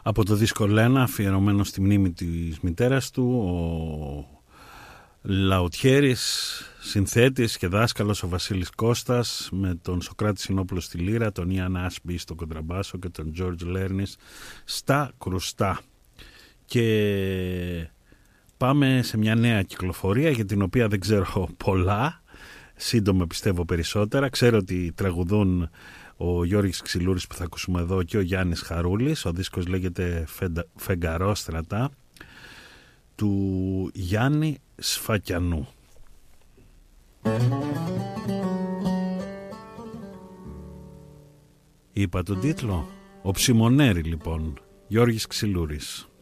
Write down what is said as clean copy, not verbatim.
Από το δίσκο Λένα, αφιερωμένο στη μνήμη της μητέρας του, ο λαουτιέρης, συνθέτης και δάσκαλος ο Βασίλης Κώστας, με τον Σωκράτη Συνόπουλο στη λύρα, τον Ιαν Άσμπι στο κοντραμπάσο και τον Τζόρτζ Λέρνης στα κρουστά. Και πάμε σε μια νέα κυκλοφορία για την οποία δεν ξέρω πολλά, σύντομα πιστεύω περισσότερα. Ξέρω ότι τραγουδούν ο Γιώργης Ξυλούρης που θα ακούσουμε εδώ και ο Γιάννης Χαρούλης. Ο δίσκος λέγεται Φεγγαρόστρατα, του Γιάννη Σφακιανού. Είπα τον τίτλο? Ο Ψιμονέρη λοιπόν, Γιώργης Ξυλούρης.